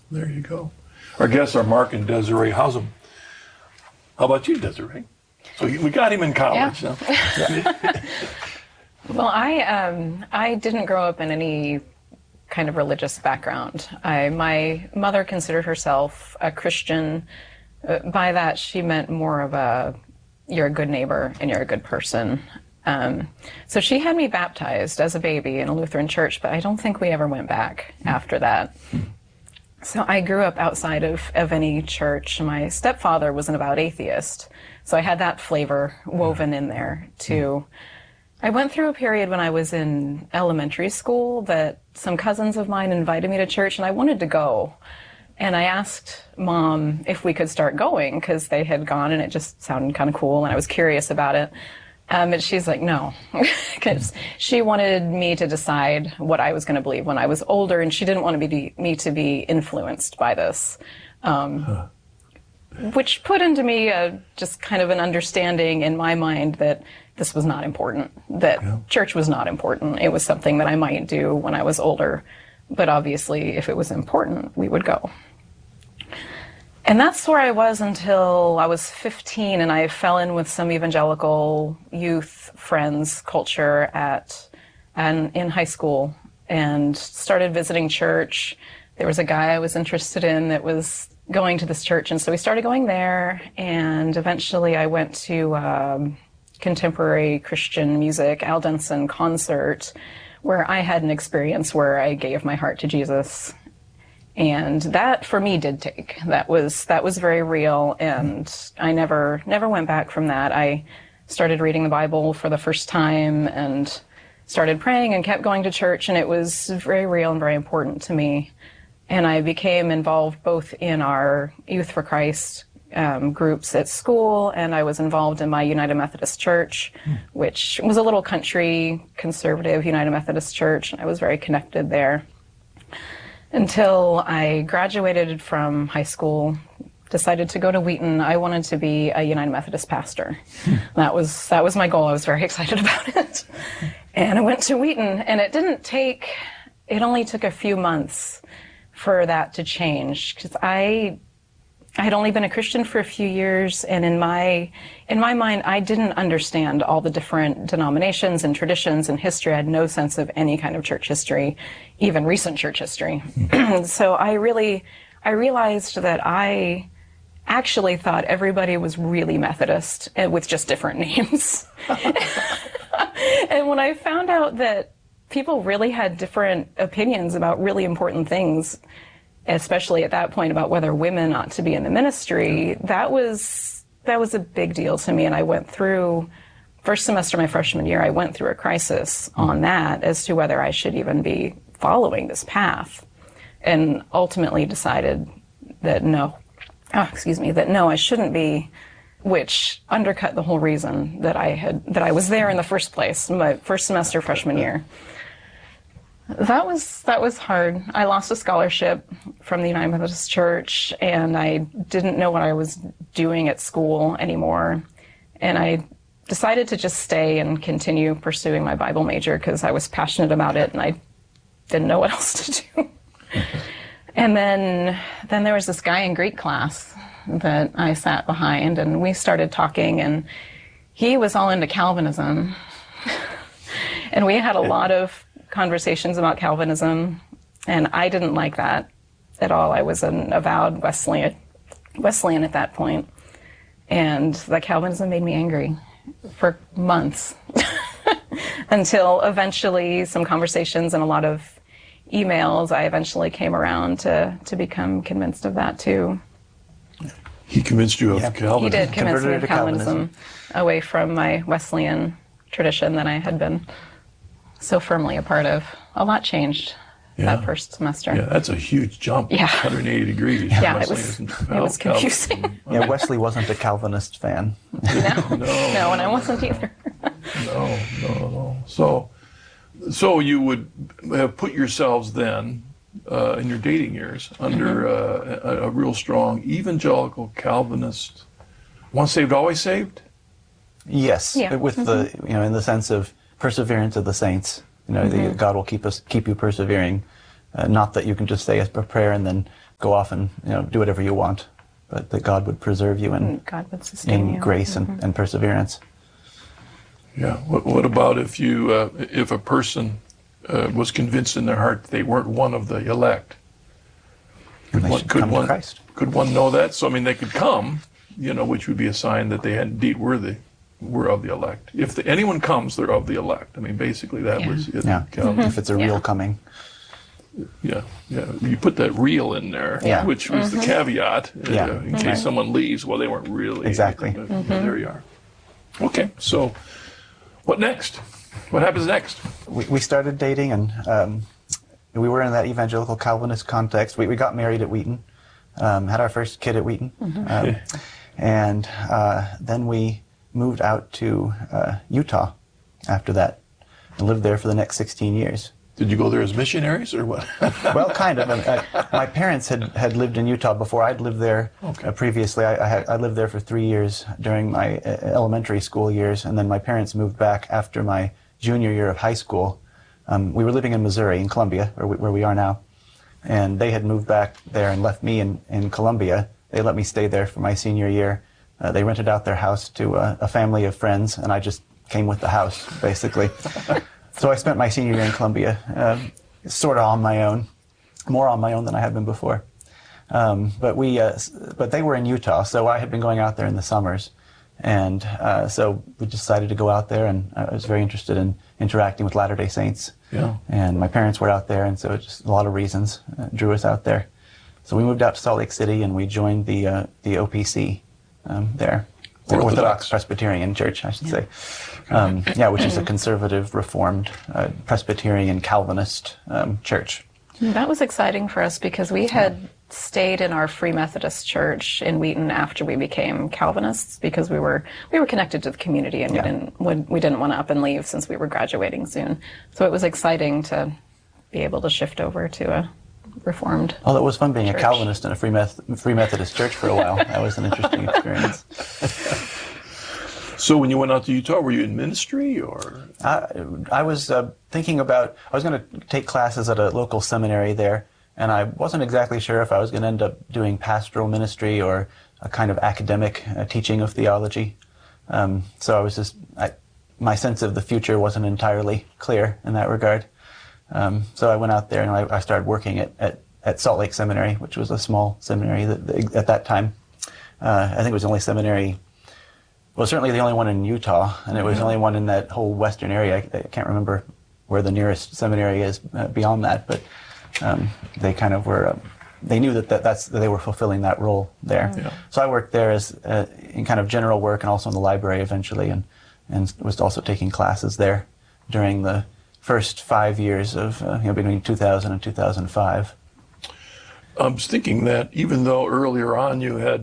There you go. Our guests are Mark and Desiree Hausum. How about you, Desiree? So we got him in college. Yeah. Yeah. Well, I didn't grow up in any kind of religious background. My mother considered herself a Christian. By that, she meant more of you're a good neighbor and you're a good person. So she had me baptized as a baby in a Lutheran church, but I don't think we ever went back after that. So I grew up outside of any church. My stepfather was an avowed atheist, so I had that flavor woven in there too. I went through a period when I was in elementary school that some cousins of mine invited me to church, and I wanted to go. And I asked Mom if we could start going, because they had gone and it just sounded kind of cool, and I was curious about it. And she's like, no, because she wanted me to decide what I was going to believe when I was older, and she didn't want me to be influenced by this, which put into me just kind of an understanding in my mind that this was not important, that church was not important. It was something that I might do when I was older, but obviously if it was important, we would go. And that's where I was until I was 15, and I fell in with some evangelical youth friends culture in high school and started visiting church. There was a guy I was interested in that was going to this church, and so we started going there, and eventually I went to contemporary Christian music, Al Denson concert, where I had an experience where I gave my heart to Jesus. And that, for me, did take. That was very real, and I never went back from that. I started reading the Bible for the first time and started praying and kept going to church, and it was very real and very important to me. And I became involved both in our Youth for Christ groups at school, and I was involved in my United Methodist Church, which was a little country conservative United Methodist church, and I was very connected there. Until I graduated from high school, decided to go to Wheaton. I wanted to be a United Methodist pastor. That was my goal. I was very excited about it. And I went to Wheaton, and it only took a few months for that to change, because I had only been a Christian for a few years, and in my mind, I didn't understand all the different denominations and traditions and history. I had no sense of any kind of church history, even recent church history. So I realized that I actually thought everybody was really Methodist with just different names. And when I found out that people really had different opinions about really important things, especially at that point about whether women ought to be in the ministry, that was a big deal to me. And I went through, first semester of my freshman year, I went through a crisis on that as to whether I should even be following this path, and ultimately decided that no, I shouldn't be, which undercut the whole reason that I was there in the first place, my first semester freshman year. That was hard. I lost a scholarship from the United Methodist Church, and I didn't know what I was doing at school anymore. And I decided to just stay and continue pursuing my Bible major because I was passionate about it, and I didn't know what else to do. And then there was this guy in Greek class that I sat behind, and we started talking, and he was all into Calvinism. And we had a lot of conversations about Calvinism, and I didn't like that at all. I was an avowed Wesleyan at that point, and the Calvinism made me angry for months until eventually some conversations and a lot of emails, I eventually came around to become convinced of that too. He convinced you of Calvinism? He did convince me of Calvinism, away from my Wesleyan tradition that I had been so firmly a part of. A lot changed that first semester. Yeah, that's a huge jump, 180 degrees. Yeah, it was confusing. Yeah, Wesley wasn't a Calvinist fan. No, and I wasn't either. No. So you would have put yourselves then, in your dating years, under a real strong evangelical Calvinist, once saved, always saved? Yes, with the, in the sense of perseverance of the saints. God will keep you persevering. Not that you can just say a prayer and then go off and do whatever you want, but that God would preserve you and God would sustain you. Grace and perseverance. Yeah. What about if a person was convinced in their heart that they weren't one of the elect? And they should come to Christ. Could one know that? So they could come, which would be a sign that they indeed were of the elect. If anyone comes, they're of the elect. Basically that was it. Yeah. If it's a real coming. Yeah. You put that real in there, which was the caveat in case someone leaves. Well, they weren't really. Exactly. There you are. Okay, so what next? What happens next? We started dating, and we were in that evangelical Calvinist context. We got married at Wheaton, had our first kid at Wheaton, and then we moved out to Utah after that and lived there for the next 16 years. Did you go there as missionaries or what? Well, kind of. My parents had lived in Utah before. I'd lived there previously. I lived there for 3 years during my elementary school years, and then my parents moved back after my junior year of high school. We were living in Missouri, in Columbia, where we are now, and they had moved back there and left me in Columbia. They let me stay there for my senior year. They rented out their house to a family of friends, and I just came with the house, basically. So I spent my senior year in Columbia, sort of on my own, more on my own than I had been before. But they were in Utah, so I had been going out there in the summers, and so we decided to go out there, and I was very interested in interacting with Latter-day Saints. Yeah. And my parents were out there, and so just a lot of reasons drew us out there. So we moved out to Salt Lake City, and we joined the OPC there. Orthodox Presbyterian Church, I should say. Which is a conservative, Reformed, Presbyterian, Calvinist church. That was exciting for us because we had stayed in our Free Methodist church in Wheaton after we became Calvinists because we were connected to the community and we didn't want to up and leave since we were graduating soon. So it was exciting to be able to shift over to a Reformed. Oh, it was fun being church. A Calvinist in a Free Methodist church for a while. That was an interesting experience. So when you went out to Utah, were you in ministry or? I was thinking about, I was going to take classes at a local seminary there, and I wasn't exactly sure if I was going to end up doing pastoral ministry or a kind of academic teaching of theology. So I was just, my sense of the future wasn't entirely clear in that regard. So I went out there and I started working at Salt Lake Seminary, which was a small seminary at that time. I think it was the only seminary, well, certainly the only one in Utah, and it was the only one in that whole western area. I can't remember where the nearest seminary is beyond that, but they kind of were, they knew that they were fulfilling that role there. Yeah. So I worked there as in kind of general work and also in the library eventually, and was also taking classes there during the first 5 years of between 2000 and 2005. I was thinking that even though earlier on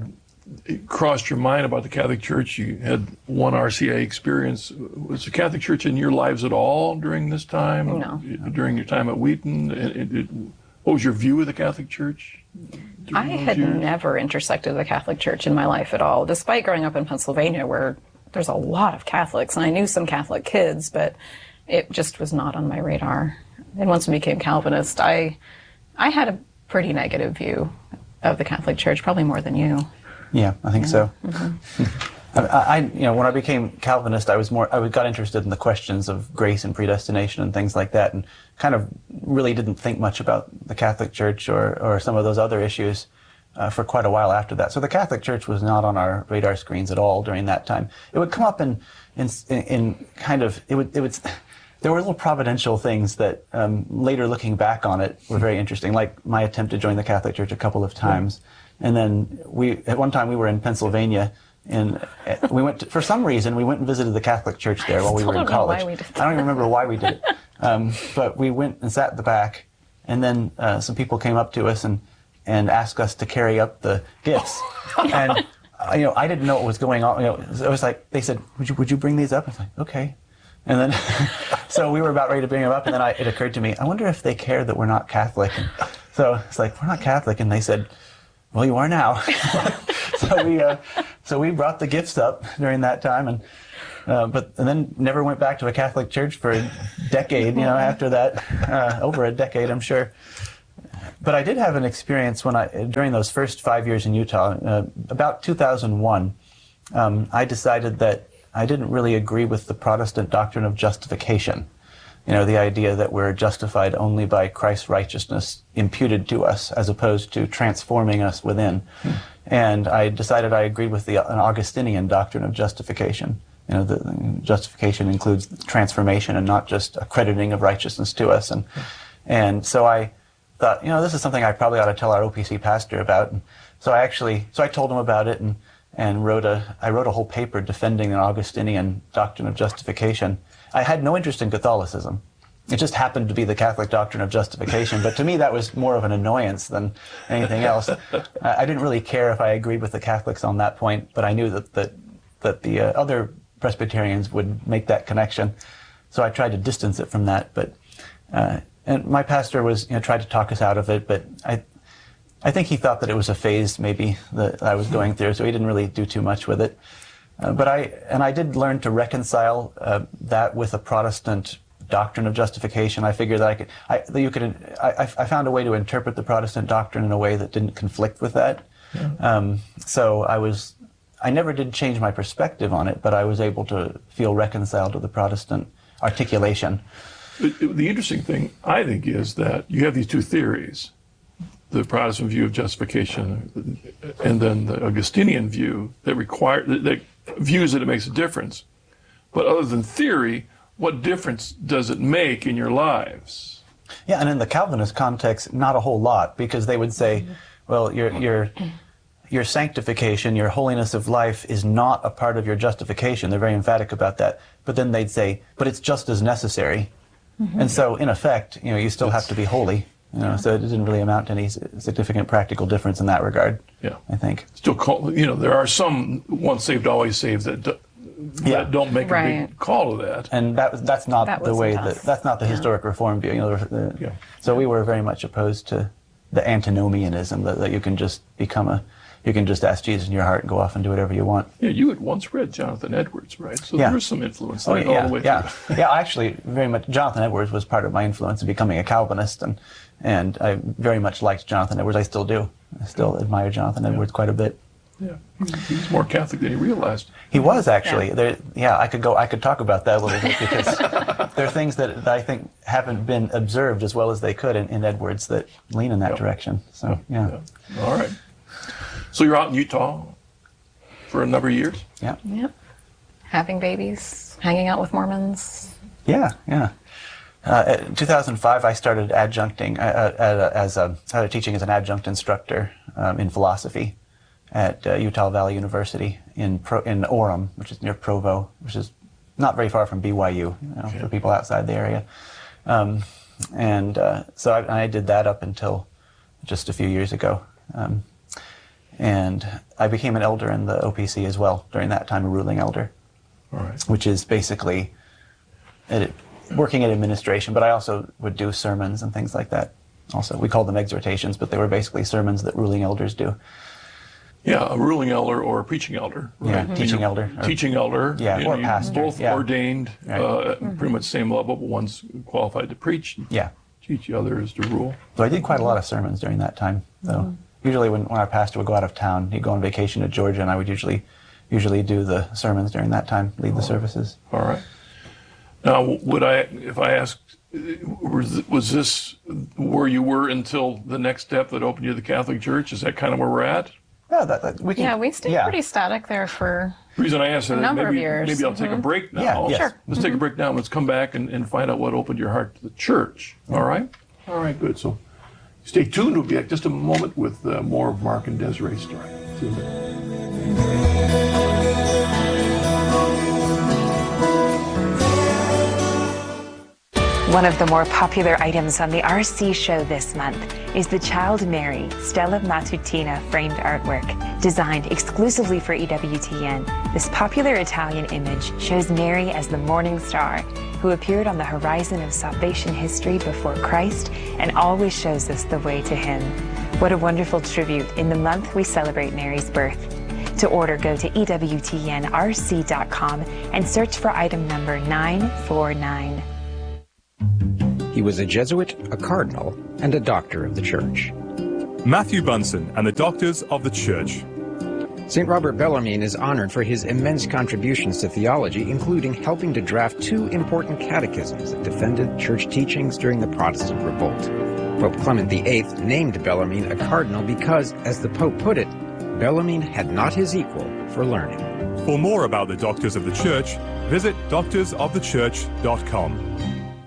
it crossed your mind about the Catholic Church, you had one RCIA experience. Was the Catholic Church in your lives at all during this time? No. During your time at Wheaton? What was your view of the Catholic Church? I had never intersected the Catholic Church in my life at all, despite growing up in Pennsylvania where there's a lot of Catholics, and I knew some Catholic kids, but it just was not on my radar. And once we became Calvinist, I had a pretty negative view of the Catholic Church, probably more than you. Yeah, I think so. Mm-hmm. When I became Calvinist, I got interested in the questions of grace and predestination and things like that, and kind of really didn't think much about the Catholic Church or some of those other issues for quite a while after that. So the Catholic Church was not on our radar screens at all during that time. It would come up in kind of it would. There were little providential things that later looking back on it were very interesting, like my attempt to join the Catholic Church a couple of times. And then at one time we were in Pennsylvania, and we went for some reason we went and visited the Catholic Church there while we were in college. I don't even remember why we did it, but we went and sat at the back, and then some people came up to us and asked us to carry up the gifts, and I didn't know what was going on. It was like they said, "Would you bring these up?" I was like, "Okay." And then, so we were about ready to bring them up, and then it occurred to me, I wonder if they care that we're not Catholic. And so it's like, we're not Catholic, and they said, well, you are now. So we brought the gifts up during that time, and then never went back to a Catholic church for a decade. After that, over a decade, I'm sure. But I did have an experience during those first 5 years in Utah, about 2001, I decided that I didn't really agree with the Protestant doctrine of justification. The idea that we're justified only by Christ's righteousness imputed to us, as opposed to transforming us within. And I decided I agreed with an Augustinian doctrine of justification. The justification includes transformation and not just accrediting of righteousness to us. And so I thought, this is something I probably ought to tell our OPC pastor about. And so I told him about it and I wrote a whole paper defending an Augustinian doctrine of justification. I had no interest in Catholicism. It just happened to be the Catholic doctrine of justification, but to me that was more of an annoyance than anything else. I didn't really care if I agreed with the Catholics on that point, but I knew that the other Presbyterians would make that connection, so I tried to distance it from that. But and my pastor was tried to talk us out of it, but I think he thought that it was a phase maybe that I was going through, so he didn't really do too much with it. But I did learn to reconcile that with a Protestant doctrine of justification. I figured that I found a way to interpret the Protestant doctrine in a way that didn't conflict with that. Yeah. So I never did change my perspective on it, but I was able to feel reconciled to the Protestant articulation. The interesting thing, I think, is that you have these two theories, the Protestant view of justification and then the Augustinian view that views that it makes a difference. But other than theory, what difference does it make in your lives? Yeah, and in the Calvinist context, not a whole lot, because they would say, well, your sanctification, your holiness of life is not a part of your justification. They're very emphatic about that. But then they'd say, but it's just as necessary. Mm-hmm. And so, in effect, you still have to be holy. So it didn't really amount to any significant practical difference in that regard. Yeah, I think. Still, there are some once saved, always saved that don't make a big call to that. And that's not the way that's not the historic Reform view. So we were very much opposed to the antinomianism that you can just you can just ask Jesus in your heart and go off and do whatever you want. Yeah, you had once read Jonathan Edwards, right? So there was some influence all the way through. Yeah, actually, very much. Jonathan Edwards was part of my influence in becoming a Calvinist, and I very much liked Jonathan Edwards. I still do. I still admire Jonathan Edwards quite a bit. Yeah, he was more Catholic than he realized. He was actually. I could talk about that a little bit because there are things that I think haven't been observed as well as they could in Edwards that lean in that direction. So yeah. All right. So you're out in Utah for a number of years? Yeah. Yep. Having babies, hanging out with Mormons. Yeah. In 2005, I started adjuncting started teaching as an adjunct instructor in philosophy at Utah Valley University in Orem, which is near Provo, which is not very far from BYU, for people outside the area. So I did that up until just a few years ago. And I became an elder in the OPC as well during that time, a ruling elder, which is basically working in administration, but I also would do sermons and things like that. Also, we called them exhortations, but they were basically sermons that ruling elders do. Yeah, a ruling elder or a preaching elder. Right? Yeah, teaching elder. Teaching elder. Yeah, or pastor. Both ordained, pretty much same level, but one's qualified to preach. Yeah. Teach the other is to rule. So I did quite a lot of sermons during that time, though. Usually when our pastor would go out of town, he'd go on vacation to Georgia, and I would usually do the sermons during that time, lead the services. All right. Now, if I asked, was this where you were until the next step that opened you to the Catholic Church? Is that kind of where we're at? Yeah, we stayed pretty static there for the reason I asked a number of years. Maybe I'll take a break now. Yeah, yes. Sure. Let's take a break now. Let's come back and find out what opened your heart to the church. All right? All right, good. So stay tuned. We'll be back just a moment with more of Mark and Desiree's story. See you in a minute. One of the more popular items on the RC show this month is the Child Mary Stella Matutina framed artwork. Designed exclusively for EWTN, this popular Italian image shows Mary as the morning star who appeared on the horizon of salvation history before Christ and always shows us the way to Him. What a wonderful tribute in the month we celebrate Mary's birth. To order, go to EWTNRC.com and search for item number 949. He was a Jesuit, a cardinal, and a doctor of the Church. Matthew Bunson and the Doctors of the Church. St. Robert Bellarmine is honored for his immense contributions to theology, including helping to draft 2 important catechisms that defended church teachings during the Protestant Revolt. Pope Clement VIII named Bellarmine a cardinal because, as the Pope put it, Bellarmine had not his equal for learning. For more about the Doctors of the Church, visit doctorsofthechurch.com.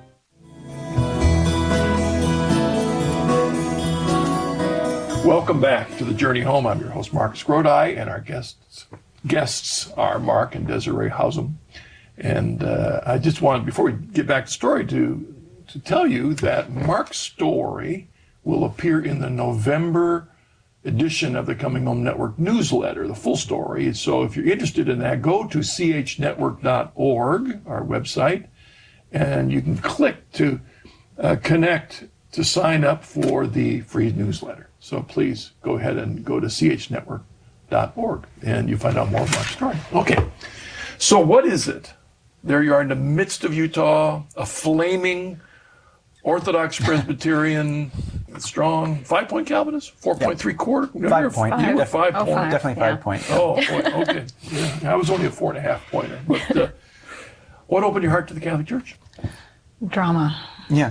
Welcome back to The Journey Home. I'm your host, Marcus Grodi, and our guests are Mark and Desiree Hausum. And I just wanted, before we get back to the story, to tell you that Mark's story will appear in the November edition of the Coming Home Network newsletter, the full story. So if you're interested in that, go to chnetwork.org, our website, and you can click to connect to sign up for the free newsletter. So please go ahead and go to chnetwork.org and you find out more about the story. Okay, so what is it? There you are in the midst of Utah, a flaming Orthodox Presbyterian, strong 5-point Calvinist, 4.3 quarter. 5 point. You were 5 point. Definitely 5 point. Oh, boy, okay. Yeah, I was only a 4.5 pointer. But what opened your heart to the Catholic Church? Drama. Yeah.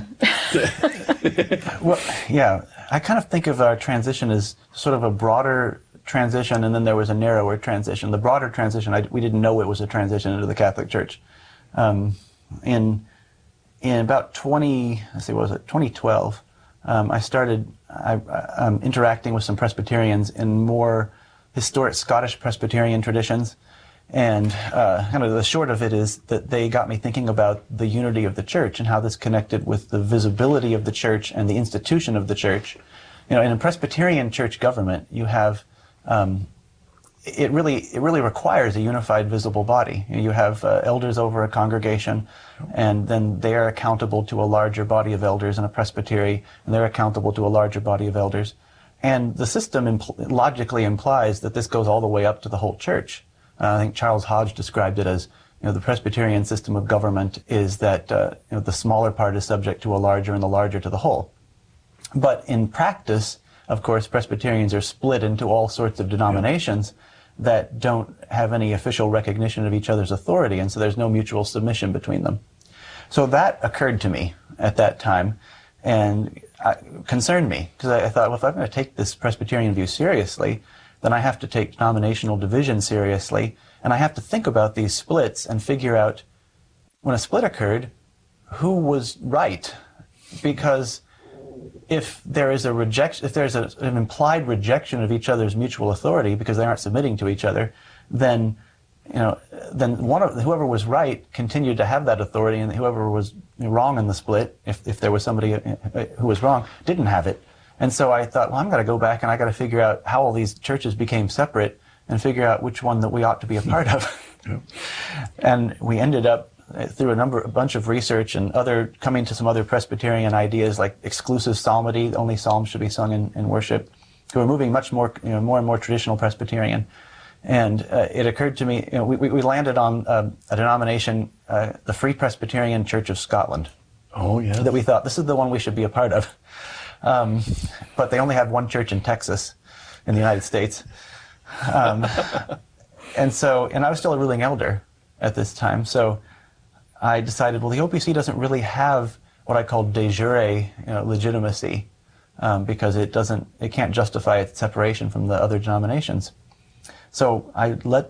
Well, yeah. I kind of think of our transition as sort of a broader transition, and then there was a narrower transition. The broader transition, we didn't know it was a transition into the Catholic Church. In about 2012, I started interacting with some Presbyterians in more historic Scottish Presbyterian traditions. And kind of the short of it is that they got me thinking about the unity of the church and how this connected with the visibility of the church and the institution of the church. You know, in a Presbyterian church government, you have it really requires a unified, visible body. You have elders over a congregation, and then they are accountable to a larger body of elders in a presbytery, and they're accountable to a larger body of elders. And the system logically implies that this goes all the way up to the whole church. I think Charles Hodge described it as, the Presbyterian system of government is that the smaller part is subject to a larger and the larger to the whole. But in practice, of course, Presbyterians are split into all sorts of denominations that don't have any official recognition of each other's authority, and so there's no mutual submission between them. So that occurred to me at that time, and concerned me, because I thought, well, if I'm going to take this Presbyterian view seriously, then I have to take denominational division seriously, and I have to think about these splits and figure out, when a split occurred, who was right. Because if there is if there's an implied rejection of each other's mutual authority because they aren't submitting to each other, then whoever was right continued to have that authority, and whoever was wrong in the split, if there was somebody who was wrong, didn't have it. And so I thought, well, I'm going to go back and I got to figure out how all these churches became separate and figure out which one that we ought to be a part of. Yeah. And we ended up, through a bunch of research and coming to some other Presbyterian ideas like exclusive psalmody, only psalms should be sung in worship, who are moving much more, more and more traditional Presbyterian. And it occurred to me, we landed on a denomination, the Free Presbyterian Church of Scotland. Oh, yeah. That we thought, this is the one we should be a part of. But they only had one church in Texas, in the United States. And I was still a ruling elder at this time, so I decided, well, the OPC doesn't really have what I call de jure legitimacy, because it can't justify its separation from the other denominations. So I wrote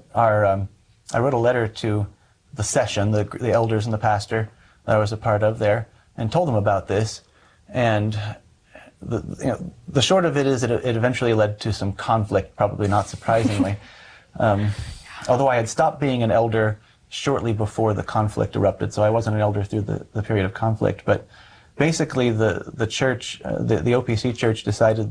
a letter to the session, the elders and the pastor that I was a part of there, and told them about this. And the short of it is that it eventually led to some conflict, probably not surprisingly. Although I had stopped being an elder shortly before the conflict erupted, so I wasn't an elder through the period of conflict. But basically, the church, the OPC church, decided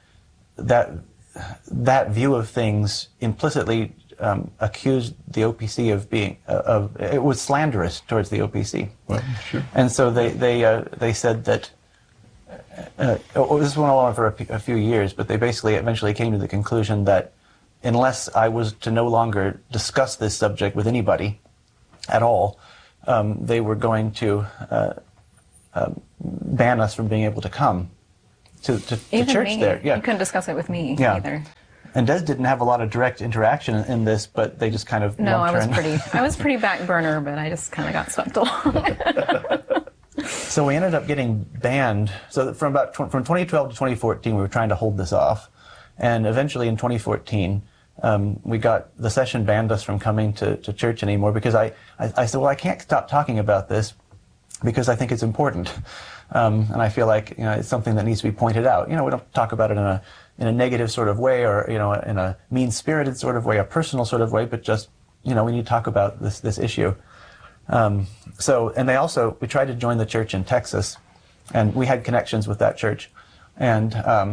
that view of things implicitly accused the OPC of being it was slanderous towards the OPC. Well, sure. And so they said that. This went on for a few years, but they eventually came to the conclusion that unless I was to no longer discuss this subject with anybody at all, they were going to ban us from being able to come to Even church me. there. Yeah. You couldn't discuss it with me Yeah. either. And Des didn't have a lot of direct interaction in this, but they just kind of No, lumped her in. I was pretty back burner, but I just kind of got swept along. So we ended up getting banned. So from 2012 to 2014, we were trying to hold this off, and eventually in 2014, we got the session banned us from coming to church anymore because I said, well, I can't stop talking about this because I think it's important, and I feel like it's something that needs to be pointed out. We don't talk about it in a negative sort of way or in a mean-spirited sort of way, a personal sort of way, but just we need to talk about this issue. We tried to join the church in Texas, and we had connections with that church, and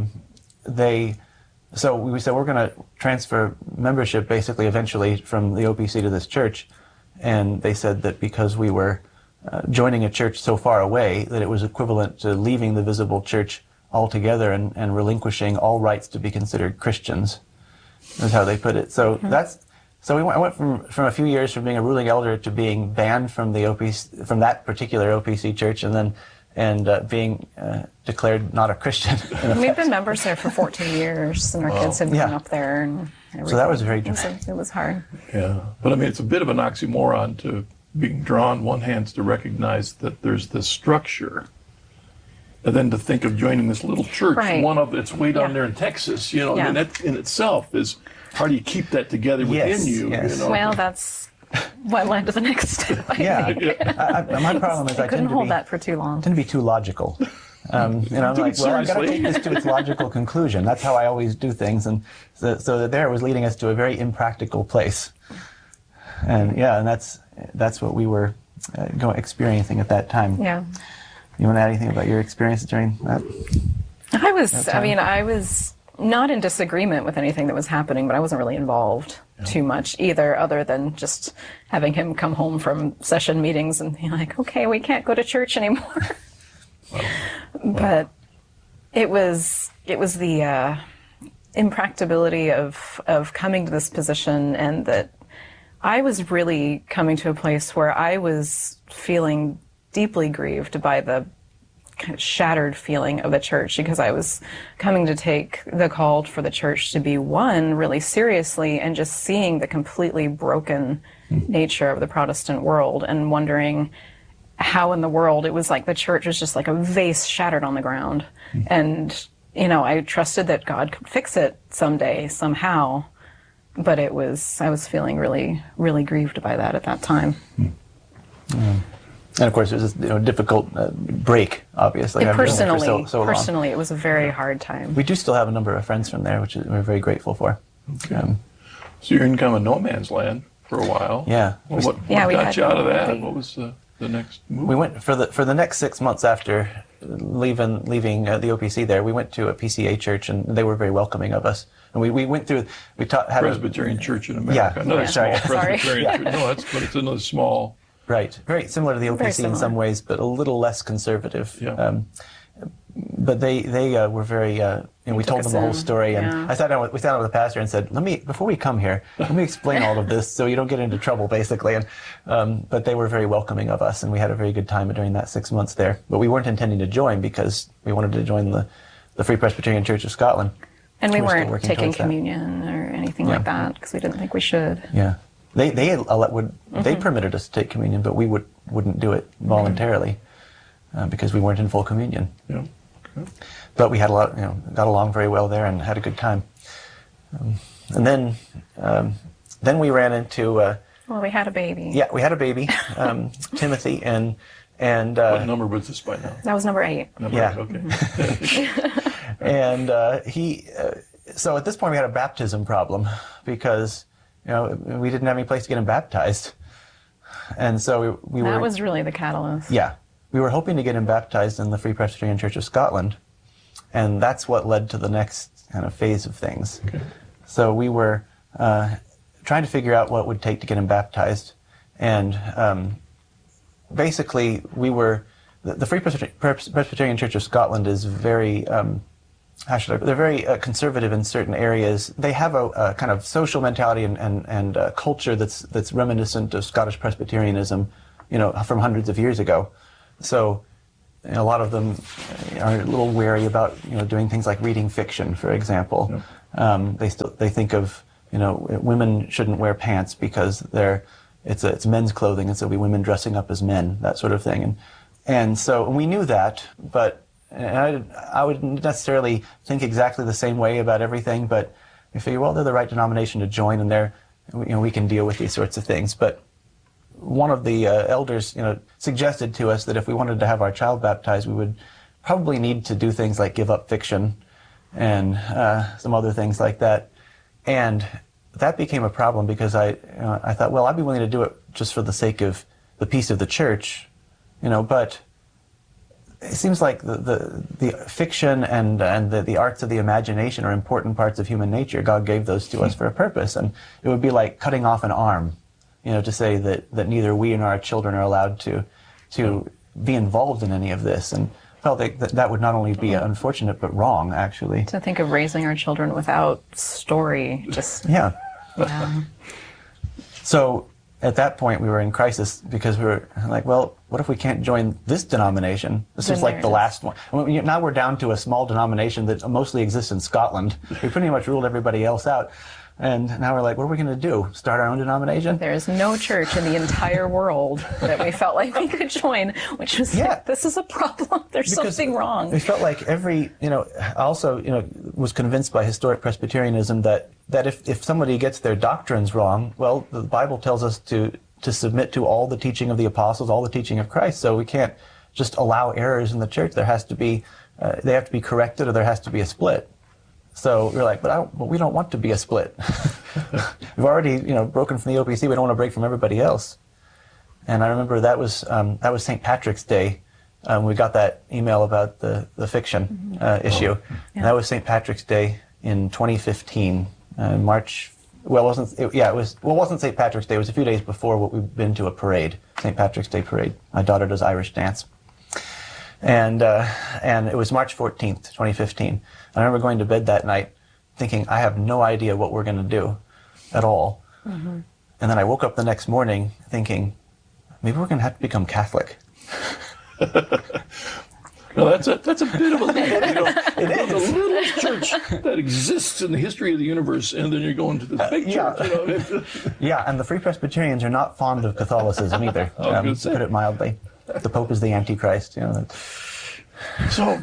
so we said we're going to transfer membership basically eventually from the OPC to this church, and they said that because we were joining a church so far away that it was equivalent to leaving the visible church altogether and relinquishing all rights to be considered Christians, is how they put it. So So I went from a few years from being a ruling elder to being banned from the OPC, from that particular OPC church, and then being declared not a Christian. We've been members there for 14 years, and our kids have grown up there. And so that was very dramatic. It was hard. Yeah, but I mean, it's a bit of an oxymoron to being drawn one hand to recognize that there's this structure, and then to think of joining this little church, one of it's way down there in Texas. And that in itself is. How do you keep that together within you? Yes. Well, that's what led to the next step. I think. My problem is I couldn't hold that for too long. I tend to be too logical. I'm like, well, I've got to take this to its logical conclusion. That's how I always do things, and so there it was leading us to a very impractical place. And that's what we were experiencing at that time. Yeah. You want to add anything about your experience during that? I was not in disagreement with anything that was happening, but I wasn't really involved too much either, other than just having him come home from session meetings and be like, okay, we can't go to church anymore. But it was the impracticability of coming to this position, and that I was really coming to a place where I was feeling deeply grieved by the kind of shattered feeling of the church, because I was coming to take the call for the church to be one really seriously, and just seeing the completely broken nature of the Protestant world and wondering how in the world it was like the church was just like a vase shattered on the ground. And, I trusted that God could fix it someday, somehow, but I was feeling really, really grieved by that at that time. And of course, it was a difficult break, obviously. Personally, it was a very hard time. We do still have a number of friends from there, which we're very grateful for. Okay. So you're in kind of a no man's land for a while. Yeah. What got you out of that? What was the next move? We went for the next 6 months after leaving the OPC there. We went to a PCA church, and they were very welcoming of us. And we went through. We taught Presbyterian Church in America. Yeah. Another small Sorry. Presbyterian church. No, but it's another small. Right, very similar to the OPC in some ways, but a little less conservative. Yeah. But they were very. We told them the whole story, and we sat down with the pastor and said, before we come here, let me explain all of this so you don't get into trouble, basically. And but they were very welcoming of us, and we had a very good time during that 6 months there. But we weren't intending to join because we wanted to join the Free Presbyterian Church of Scotland. And we weren't taking communion or anything like that because we didn't think we should. Yeah. They permitted us to take communion, but we wouldn't do it voluntarily because we weren't in full communion. Yeah. Okay. But we had got along very well there and had a good time. And then we ran into. We had a baby. Yeah, we had a baby, Timothy, and. What number was this by now? That was number 8. Number 8, okay. And so at this point we had a baptism problem because. We didn't have any place to get him baptized. And so That was really the catalyst. Yeah. We were hoping to get him baptized in the Free Presbyterian Church of Scotland. And that's what led to the next kind of phase of things. Okay. So we were trying to figure out what it would take to get him baptized. And basically, the Free Presbyterian Church of Scotland is very... they're very conservative in certain areas. They have a kind of social mentality and culture that's reminiscent of Scottish Presbyterianism, from hundreds of years ago. So a lot of them are a little wary about doing things like reading fiction, for example. Yep. They think of women shouldn't wear pants because it's men's clothing, and so we women dressing up as men, that sort of thing. And so we knew that, but I wouldn't necessarily think exactly the same way about everything, but we figure, well, they're the right denomination to join, and we can deal with these sorts of things. But one of the elders, suggested to us that if we wanted to have our child baptized, we would probably need to do things like give up fiction and some other things like that. And that became a problem because I thought, well, I'd be willing to do it just for the sake of the peace of the church, but it seems like the fiction and the arts of the imagination are important parts of human nature. God gave those to us for a purpose, and it would be like cutting off an arm, to say that neither we nor our children are allowed to be involved in any of this. And felt that would not only be unfortunate but wrong, actually. To think of raising our children without story, just yeah. Yeah. So at that point, we were in crisis because we were like, well, what if we can't join this denomination? This is like the last one. Now we're down to a small denomination that mostly exists in Scotland. We pretty much ruled everybody else out. And now we're like, what are we going to do? Start our own denomination? There is no church in the entire world that we felt like we could join, which was like, this is a problem. There's something wrong. We felt like also, was convinced by historic Presbyterianism that if somebody gets their doctrines wrong, well, the Bible tells us to submit to all the teaching of the apostles, all the teaching of Christ. So we can't just allow errors in the church. There has to be, they have to be corrected, or there has to be a split. So we're like, but we don't want to be a split. We've already, broken from the OPC. We don't want to break from everybody else. And I remember that was St. Patrick's Day. We got that email about the fiction issue. Yeah. And that was St. Patrick's Day in 2015, March. Well, it wasn't St. Patrick's Day. It was a few days before what we've been to a parade, St. Patrick's Day parade. My daughter does Irish dance. And it was March 14th, 2015. I remember going to bed that night thinking, I have no idea what we're going to do at all. Mm-hmm. And then I woke up the next morning thinking, maybe we're going to have to become Catholic. Well, that's a bit of a leap. It is. The little church that exists in the history of the universe, and then you're going to this big church. Yeah, and the Free Presbyterians are not fond of Catholicism either, to put it mildly. The Pope is the Antichrist. So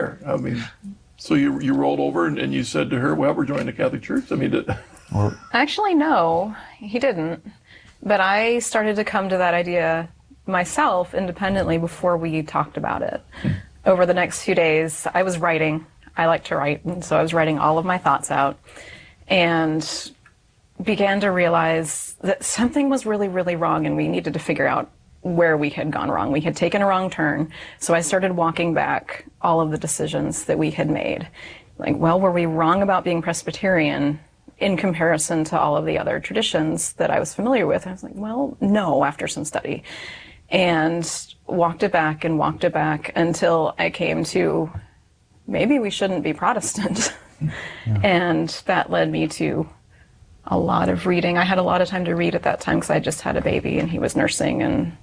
so you rolled over and you said to her, well, we're joining the Catholic Church? Actually, no, he didn't. But I started to come to that idea myself independently before we talked about it. Over the next few days, I was writing. I like to write, and so I was writing all of my thoughts out and began to realize that something was really, really wrong, and we needed to figure out where we had gone wrong. We had taken a wrong turn. So I started walking back all of the decisions that we had made. Like, well, were we wrong about being Presbyterian in comparison to all of the other traditions that I was familiar with? I was like, well, no, after some study. And walked it back until I came to maybe we shouldn't be Protestant. Yeah. And that led me to a lot of reading. I had a lot of time to read at that time because I just had a baby and he was nursing, and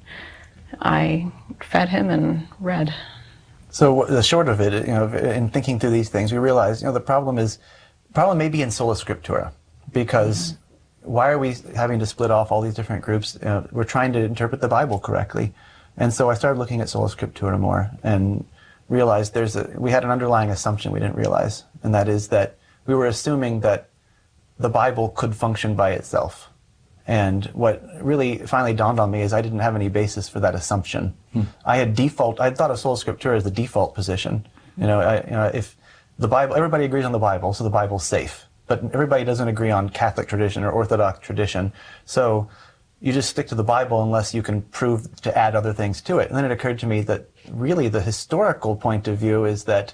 I fed him and read. So the short of it, in thinking through these things, we realized, the problem may be in Sola Scriptura, because why are we having to split off all these different groups? We're trying to interpret the Bible correctly. And so I started looking at Sola Scriptura more and realized we had an underlying assumption we didn't realize, and that is that we were assuming that the Bible could function by itself. And what really finally dawned on me is I didn't have any basis for that assumption. I thought of Sola Scriptura as the default position. If the Bible, everybody agrees on the Bible, so the Bible's safe. But everybody doesn't agree on Catholic tradition or Orthodox tradition. So you just stick to the Bible unless you can prove to add other things to it. And then it occurred to me that really the historical point of view is that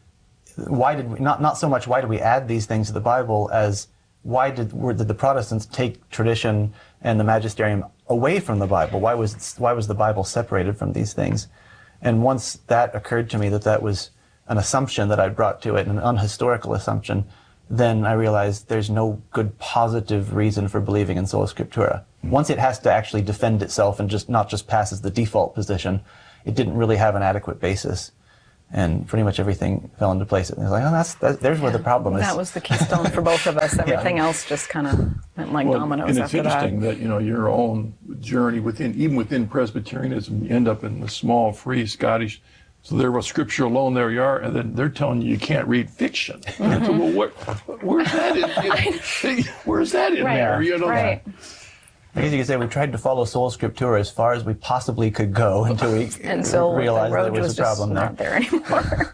not so much why did we add these things to the Bible as why did the Protestants take tradition and the magisterium away from the Bible? Why was the Bible separated from these things? And once that occurred to me that was an assumption that I brought to it, an unhistorical assumption, then I realized there's no good positive reason for believing in Sola Scriptura. Once it has to actually defend itself and not just pass as the default position, it didn't really have an adequate basis. And pretty much everything fell into place. And it was like, oh, there's where the problem is. That was the keystone for both of us. Everything else just kind of went like dominoes after that. And it's interesting that, your own journey even within Presbyterianism, you end up in the small, free Scottish. So there was Scripture alone, there you are, and then they're telling you can't read fiction. Mm-hmm. So, well, where's that in? Where's that in there? Right. I guess you could say we tried to follow Sola Scriptura as far as we possibly could go until we realized there was a problem not there anymore.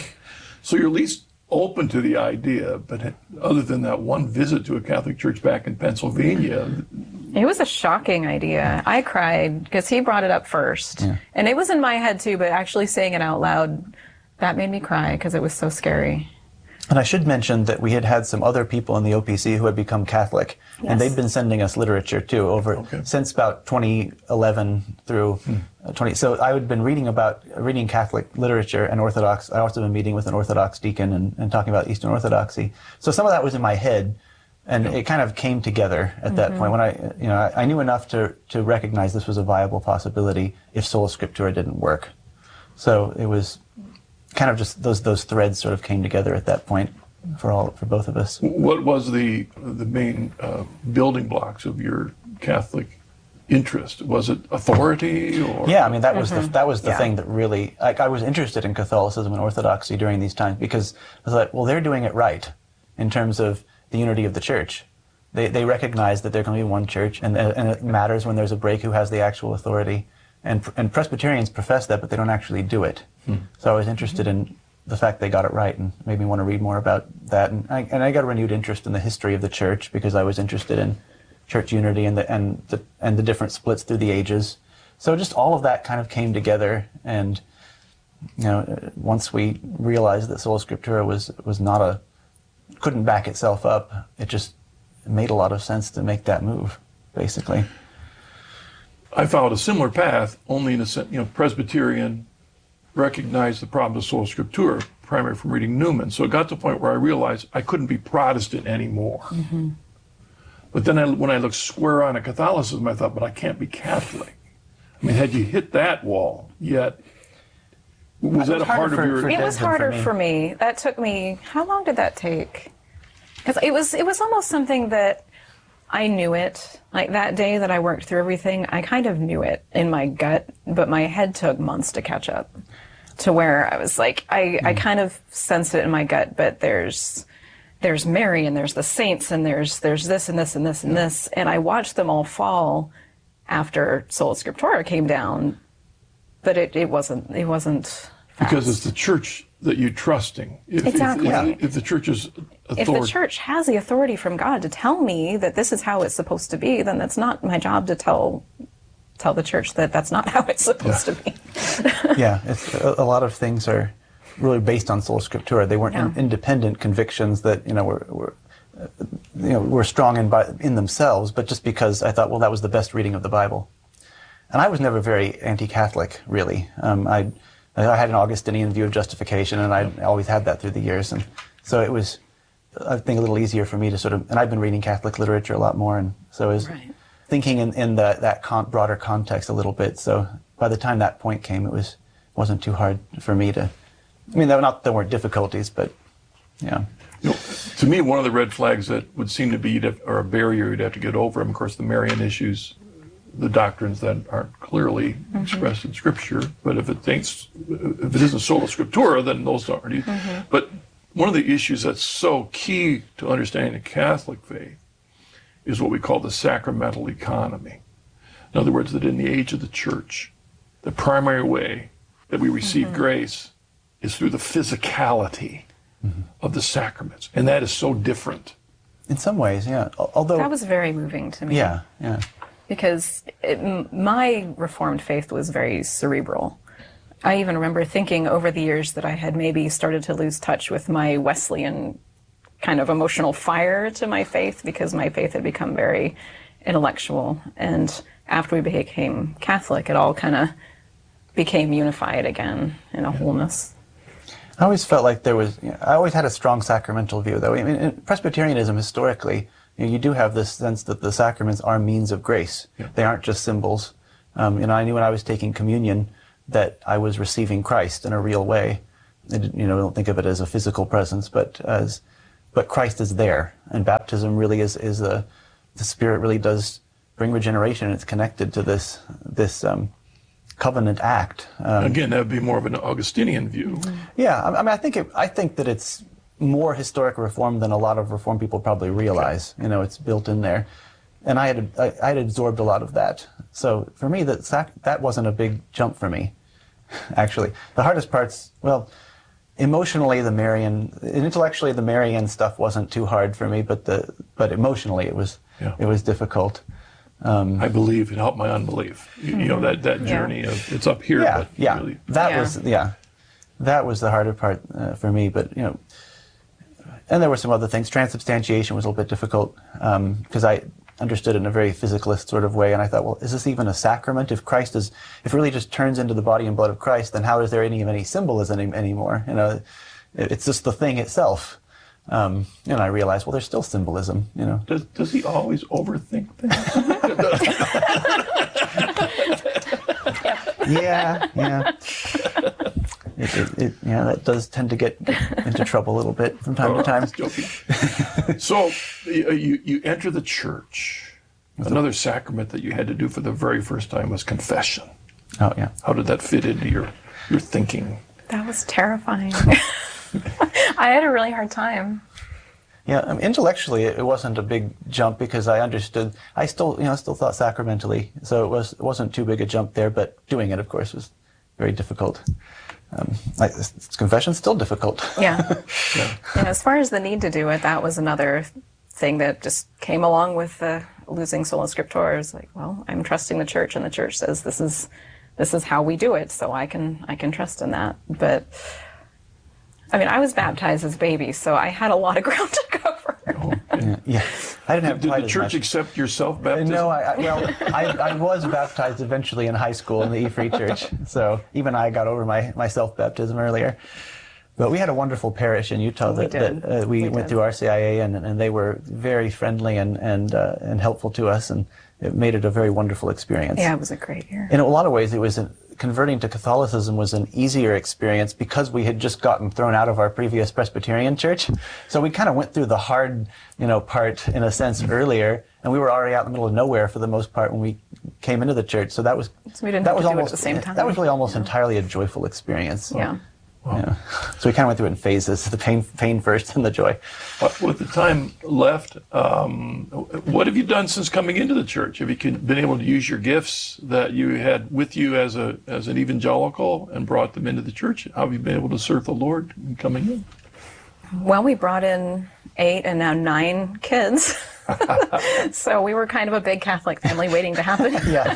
So you're at least open to the idea, but other than that one visit to a Catholic church back in Pennsylvania. It was a shocking idea. I cried because he brought it up first. Yeah. And it was in my head too, but actually saying it out loud, that made me cry because it was so scary. And I should mention that we had some other people in the OPC who had become Catholic, and they'd been sending us literature too since about 2011 through 20. So I had been reading Catholic literature and Orthodox. I also been meeting with an Orthodox deacon and talking about Eastern Orthodoxy. So some of that was in my head, and it kind of came together at that point when I knew enough to recognize this was a viable possibility if Sola Scriptura didn't work. So it was kind of just those threads sort of came together at that point for both of us. What was the main building blocks of your Catholic interest? Was it authority or? Yeah, I mean that was the thing that really I was interested in Catholicism and Orthodoxy during these times because I was like, well, they're doing it right in terms of the unity of the church. They recognize that there can be one church and it matters when there's a break who has the actual authority. And Presbyterians profess that, but they don't actually do it. So I was interested in the fact they got it right, and made me want to read more about that. And I got a renewed interest in the history of the church because I was interested in church unity and the different splits through the ages. So just all of that kind of came together, and once we realized that Sola Scriptura couldn't back itself up, it just made a lot of sense to make that move, basically. I followed a similar path, only in a sense, Presbyterian, recognized the problem of Sola Scriptura, primarily from reading Newman. So it got to the point where I realized I couldn't be Protestant anymore. Mm-hmm. But then when I looked square on at Catholicism, I thought, but I can't be Catholic. I mean, had you hit that wall yet? Was that a part of your... It was harder for me. That took me... How long did that take? Because it was almost something that I knew it. Like that day that I worked through everything, I kind of knew it in my gut, but my head took months to catch up to where I was like, I kind of sensed it in my gut, but there's Mary and there's the saints and there's this and this and this and this. And I watched them all fall after Sola Scriptura came down, but it wasn't fast. Because it's the church that you're trusting. Exactly. If the church is authority. If the church has the authority from God to tell me that this is how it's supposed to be, then that's not my job to tell the church that that's not how it's supposed to be. Yeah, a lot of things are really based on Sola Scriptura. They weren't independent convictions that were strong in themselves, but just because I thought, well, that was the best reading of the Bible. And I was never very anti-Catholic, really. I had an Augustinian view of justification, and I always had that through the years, and so it was, I think, a little easier for me to sort of. And I've been reading Catholic literature a lot more, and so I was thinking in that broader context a little bit. So by the time that point came, it wasn't too hard for me to. I mean, there weren't difficulties, but yeah. To me, one of the red flags that would seem to be, or a barrier you'd have to get over, of course, the Marian issues, the doctrines that aren't clearly expressed in Scripture. But if it isn't Sola Scriptura, then those aren't. But one of the issues that's so key to understanding the Catholic faith is what we call the sacramental economy. In other words, that in the age of the church, the primary way that we receive grace is through the physicality of the sacraments. And that is so different. In some ways, yeah. Although that was very moving to me. Yeah. Because my Reformed faith was very cerebral. I even remember thinking over the years that I had maybe started to lose touch with my Wesleyan kind of emotional fire to my faith, because my faith had become very intellectual. And after we became Catholic, it all kind of became unified again in a wholeness. I always felt like I always had a strong sacramental view, though. I mean, in Presbyterianism, historically, you do have this sense that the sacraments are means of grace. Yeah. They aren't just symbols. I knew when I was taking communion that I was receiving Christ in a real way. Don't think of it as a physical presence, but Christ is there, and baptism really is the Spirit really does bring regeneration. It's connected to this covenant act. Again, that would be more of an Augustinian view. Yeah, I mean, I think that it's more historic Reform than a lot of Reformed people probably realize. It's built in there, and I had absorbed a lot of that. So for me, that wasn't a big jump for me. Actually, the hardest parts, well, emotionally, intellectually, the Marian stuff wasn't too hard for me, but emotionally, it was difficult. I believe it helped my unbelief. That journey of it's up here. Yeah, but really, that was the harder part for me. But and there were some other things. Transubstantiation was a little bit difficult because I understood it in a very physicalist sort of way, and I thought, well, is this even a sacrament? If it really just turns into the body and blood of Christ, then how is there any symbolism anymore? It's just the thing itself. And I realized, well, there's still symbolism. Does he always overthink things? Yeah. That does tend to get into trouble a little bit from time to time. Joking. So you enter the church. Another sacrament that you had to do for the very first time was confession. Oh, yeah. How did that fit into your thinking? That was terrifying. I had a really hard time. Yeah, intellectually it wasn't a big jump because I understood. I still thought sacramentally, so it wasn't too big a jump there. But doing it, of course, was very difficult. Confession's still difficult. Yeah. As far as the need to do it, that was another thing that just came along with losing sola scriptura. It's like, well, I'm trusting the church, and the church says this is how we do it, so I can trust in that. But I mean, I was baptized as a baby, so I had a lot of ground to cover. Yeah. I didn't have Did the church accept your self-baptism? No, I was baptized eventually in high school in the E-Free Church, so even I got over my self-baptism earlier. But we had a wonderful parish in Utah that we went through RCIA, and they were very friendly and helpful to us, and it made it a very wonderful experience. Yeah, it was a great year. In a lot of ways, it was converting to Catholicism was an easier experience because we had just gotten thrown out of our previous Presbyterian church. So we kind of went through the hard, part in a sense earlier, and we were already out in the middle of nowhere for the most part when we came into the church. So that was we didn't have to do it at the same time. That was really almost entirely a joyful experience. Yeah. Wow. Yeah. So we kind of went through it in phases: the pain first, and the joy. With the time left, what have you done since coming into the church? Have you been able to use your gifts that you had with you as an evangelical and brought them into the church? How have you been able to serve the Lord in coming in? Well, we brought in 8 and now 9 kids. So we were kind of a big Catholic family waiting to happen. Yes,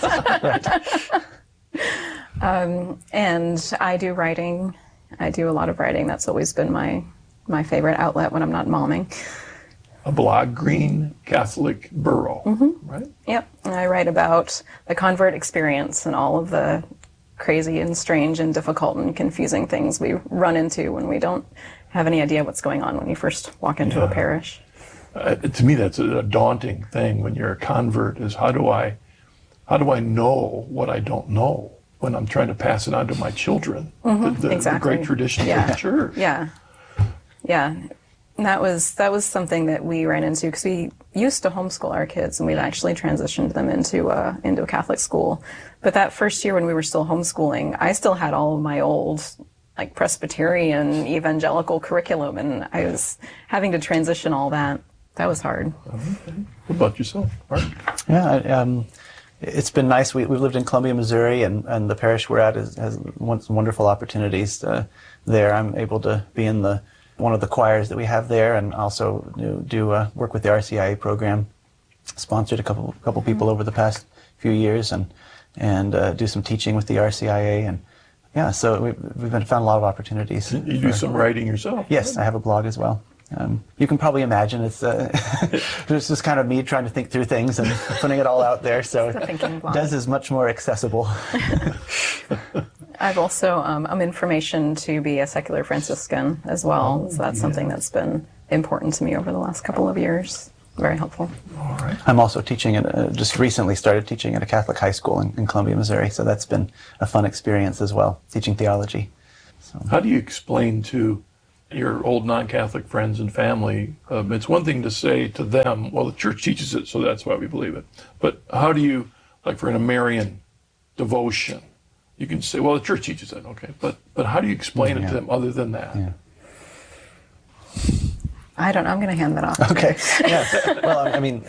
right. And I do writing. I do a lot of writing. That's always been my favorite outlet when I'm not momming. A blog, Green Catholic Borough, right? Yep. And I write about the convert experience and all of the crazy and strange and difficult and confusing things we run into when we don't have any idea what's going on when you first walk into a parish. To me, that's a daunting thing when you're a convert. Is how do I know what I don't know when I'm trying to pass it on to my children? Exactly. The great tradition of the church. Yeah. And that was something that we ran into because we used to homeschool our kids, and we've actually transitioned them into a Catholic school. But that first year when we were still homeschooling, I still had all of my old Presbyterian evangelical curriculum, and I was having to transition all that. That was hard. Okay. What about yourself, Mark? Yeah, it's been nice. We've lived in Columbia, Missouri, and the parish we're at has some wonderful opportunities there. I'm able to be in one of the choirs that we have there, and also do work with the RCIA program. Sponsored a couple people over the past few years, and do some teaching with the RCIA, and yeah. So we've found a lot of opportunities. You do some writing yourself? Yes, I have a blog as well. You can probably imagine it's just kind of me trying to think through things and putting it all out there. So Des is much more accessible. I've also I'm in formation to be a secular Franciscan as well. So that's something that's been important to me over the last couple of years. very helpful. All right. I'm also teaching just recently started teaching at a Catholic high school in Columbia, Missouri, so that's been a fun experience as well, teaching theology. How do you explain to your old non-Catholic friends and family, it's one thing to say to them, well, the church teaches it, so that's why we believe it. But how do you, like for a Marian devotion, you can say, well, the church teaches it, okay. But how do you explain it to them other than that? Yeah. I don't know. I'm going to hand that off. Okay. Yeah. Well, I mean,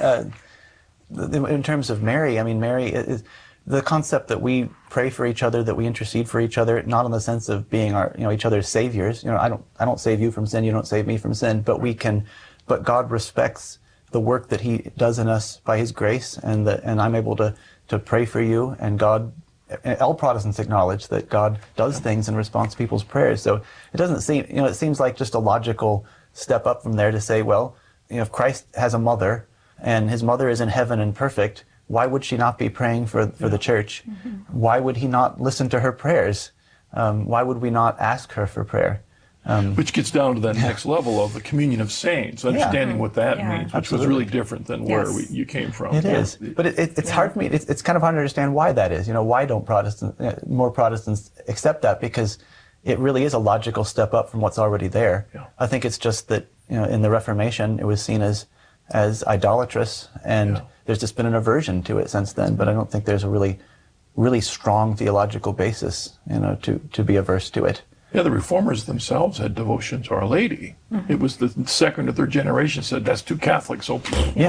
in terms of Mary, I mean, Mary is the concept that we pray for each other, that we intercede for each other, not in the sense of being each other's saviors. I don't save you from sin, you don't save me from sin, but God respects the work that He does in us by His grace, and I'm able to pray for you, and God. All Protestants acknowledge that God does things in response to people's prayers. So it doesn't seem, it seems like just a logical step up from there to say, well, if Christ has a mother and His mother is in heaven and perfect, why would she not be praying for the church? Mm-hmm. Why would He not listen to her prayers? Why would we not ask her for prayer? Which gets down to that next level of the communion of saints, understanding what that means, which was really different than where you came from. It is, but it's hard for me. It's kind of hard to understand why that is. Why don't more Protestants accept that? Because it really is a logical step up from what's already there. Yeah. I think it's just that in the Reformation it was seen as idolatrous, and there's just been an aversion to it since then. But I don't think there's a really strong theological basis, to be averse to it. Yeah, the Reformers themselves had devotion to Our Lady. Mm-hmm. It was the second or third generation said, that's too Catholic, so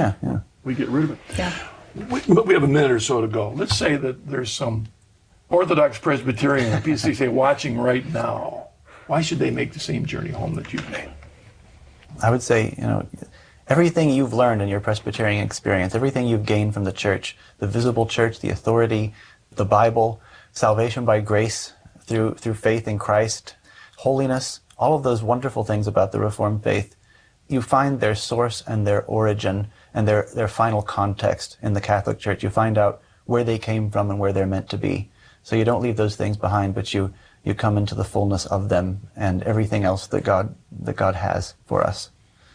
we get rid of it. Yeah. But we have a minute or so to go. Let's say that there's some Orthodox Presbyterian or PCC watching right now. Why should they make the same journey home that you've made? I would say, everything you've learned in your Presbyterian experience, everything you've gained from the church, the visible church, the authority, the Bible, salvation by grace through faith in Christ, holiness, all of those wonderful things about the Reformed faith, you find their source and their origin and their final context in the Catholic Church. You find out where they came from and where they're meant to be. So you don't leave those things behind, but you come into the fullness of them and everything else that God has for us.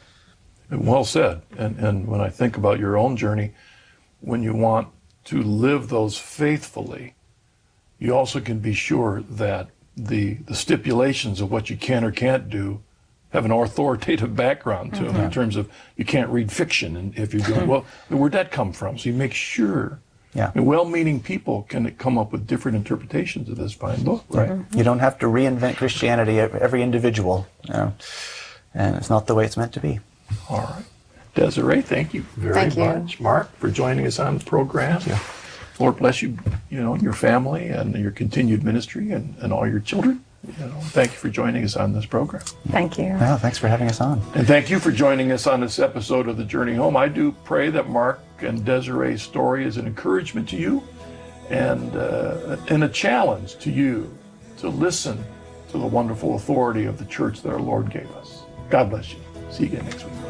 Well said. And when I think about your own journey, when you want to live those faithfully, you also can be sure that the stipulations of what you can or can't do have an authoritative background to them in terms of you can't read fiction. And if you're doing, well, where'd that come from? So you make sure. Yeah. And well-meaning people can come up with different interpretations of this fine book. Right. Mm-hmm. You don't have to reinvent Christianity, every individual. And it's not the way it's meant to be. All right. Desiree, thank you very much. Mark, for joining us on the program. Yeah. Lord bless you, your family and your continued ministry and all your children. Thank you for joining us on this program. Thank you. Yeah, thanks for having us on. And thank you for joining us on this episode of The Journey Home. I do pray that Mark and Desiree's story is an encouragement to you and a challenge to you to listen to the wonderful authority of the church that our Lord gave us. God bless you. See you again next week.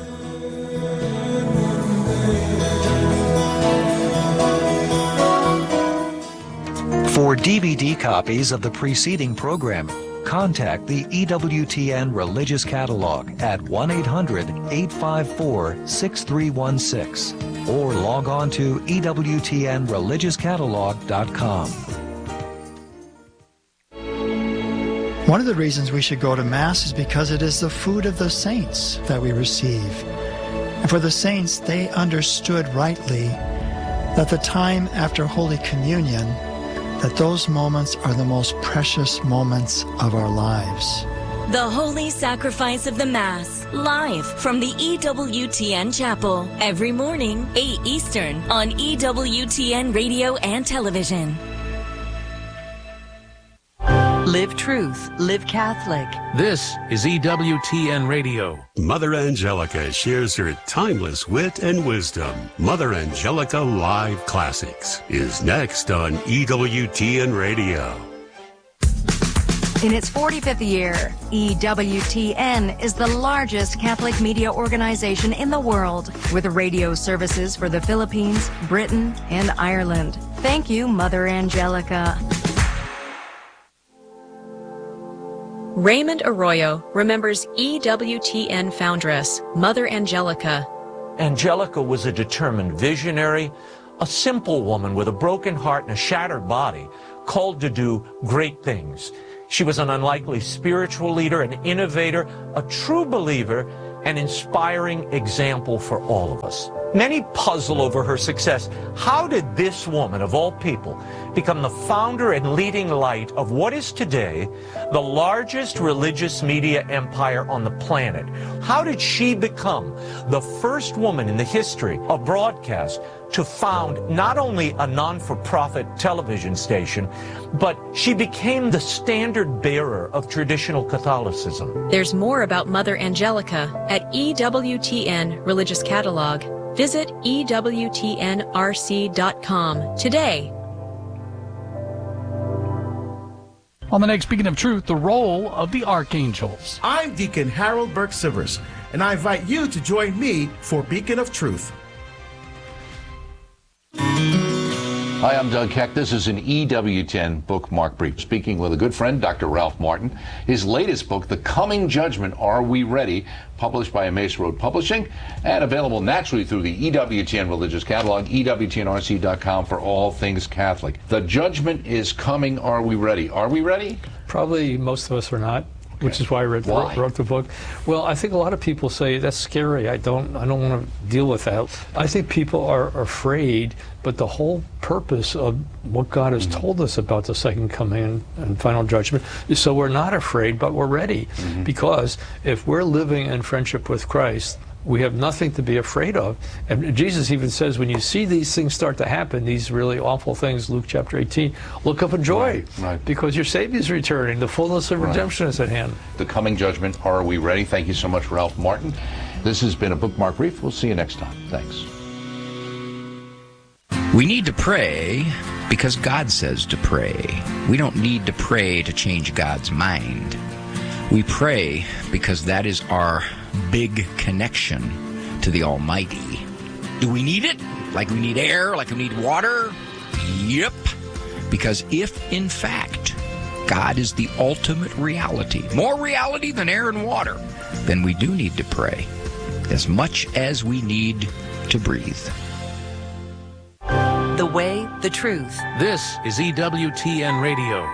For DVD copies of the preceding program, contact the EWTN Religious Catalog at 1-800-854-6316 or log on to EWTNReligiousCatalog.com. One of the reasons we should go to Mass is because it is the food of the saints that we receive. And for the saints, they understood rightly that the time after Holy Communion, that those moments are the most precious moments of our lives. The Holy Sacrifice of the Mass, live from the EWTN Chapel, every morning, 8 Eastern, on EWTN Radio and Television. Live Truth, Live Catholic. This is EWTN Radio. Mother Angelica shares her timeless wit and wisdom. Mother Angelica Live Classics is next on EWTN Radio. In its 45th year, EWTN is the largest Catholic media organization in the world, with radio services for the Philippines, Britain, and Ireland. Thank you, Mother Angelica. Raymond Arroyo remembers EWTN foundress, Mother Angelica. Angelica was a determined visionary, a simple woman with a broken heart and a shattered body, called to do great things. She was an unlikely spiritual leader, an innovator, a true believer, an inspiring example for all of us. Many puzzle over her success. How did this woman, of all people, become the founder and leading light of what is today the largest religious media empire on the planet? How did she become the first woman in the history of broadcast to found not only a non-for-profit television station, but she became the standard bearer of traditional Catholicism? There's more about Mother Angelica at EWTN Religious Catalog. Visit EWTNRC.com today. On the next Beacon of Truth, the role of the archangels. I'm Deacon Harold Burke-Sivers, and I invite you to join me for Beacon of Truth. Hi, I'm Doug Keck. This is an EWTN bookmark brief. Speaking with a good friend, Dr. Ralph Martin. His latest book, The Coming Judgment, Are We Ready?, published by Emmaus Road Publishing and available naturally through the EWTN Religious Catalog, EWTNRC.com for all things Catholic. The judgment is coming. Are we ready? Are we ready? Probably most of us are not. Which is why I wrote the book. Well, I think a lot of people say that's scary. I don't want to deal with that. I think people are afraid, but the whole purpose of what God has told us about the second coming and final judgment is so we're not afraid, but we're ready. Because if we're living in friendship with Christ, we have nothing to be afraid of. And Jesus even says, when you see these things start to happen, these really awful things, Luke chapter 18, look up in joy, because your Savior is returning. The fullness of redemption is at hand. The coming judgment, are we ready? Thank you so much, Ralph Martin. This has been a Bookmark Brief. We'll see you next time. Thanks. We need to pray because God says to pray. We don't need to pray to change God's mind. We pray because that is our big connection to the Almighty. Do we need it? Like we need air? Like we need water? Yep. Because if, in fact, God is the ultimate reality, more reality than air and water, then we do need to pray as much as we need to breathe. The way, the truth. This is EWTN Radio.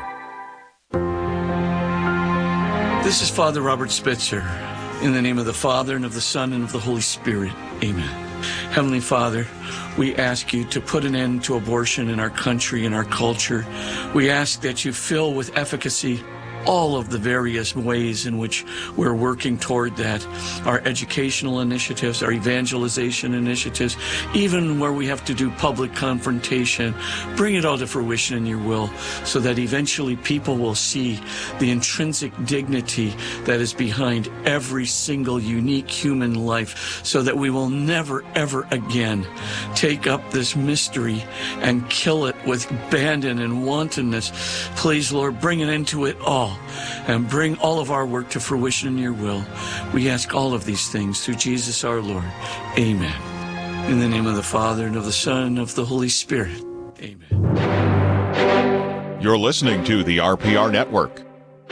This is Father Robert Spitzer. In the name of the Father, and of the Son, and of the Holy Spirit. Amen. Heavenly Father, we ask you to put an end to abortion in our country and our culture. We ask that you fill with efficacy all of the various ways in which we're working toward that. Our educational initiatives, our evangelization initiatives, even where we have to do public confrontation. Bring it all to fruition in your will so that eventually people will see the intrinsic dignity that is behind every single unique human life, so that we will never, ever again take up this mystery and kill it with abandon and wantonness. Please, Lord, bring an end to it all. And bring all of our work to fruition in your will. We ask all of these things through Jesus our Lord. Amen. In the name of the Father, and of the Son, and of the Holy Spirit. Amen. You're listening to the RPR Network.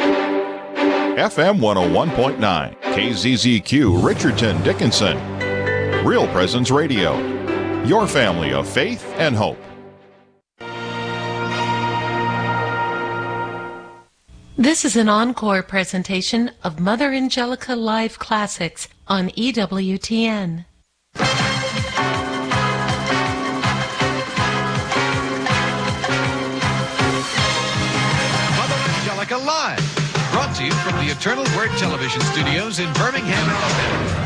FM 101.9, KZZQ, Richardson, Dickinson. Real Presence Radio. Your family of faith and hope. This is an encore presentation of Mother Angelica Live Classics on EWTN. Mother Angelica Live, brought to you from the Eternal Word Television Studios in Birmingham, Alabama.